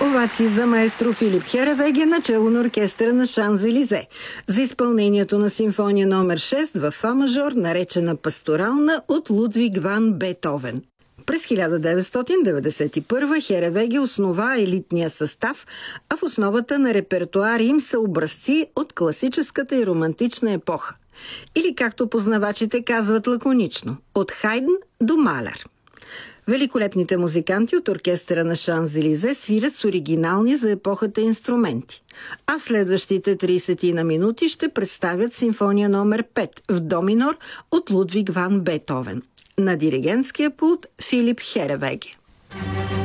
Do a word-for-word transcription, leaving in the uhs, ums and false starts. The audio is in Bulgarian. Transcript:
Овации за маестро Филип Херевеге начало на оркестъра на Шанзелизе за изпълнението на симфония номер шест в фа мажор, наречена пасторална от Лудвиг ван Бетовен. През хиляда деветстотин деветдесет и първа Херевеге основа елитния състав, а в основата на репертуара им са образци от класическата и романтична епоха. Или, както познавачите казват лаконично, от Хайдн до Малер. Великолепните музиканти от оркестъра на Шанзелизе свирят с оригинални за епохата инструменти, а в следващите тридесет на минути ще представят симфония номер пет в до минор от Лудвиг ван Бетовен. На диригентския пулт Филип Херевеге.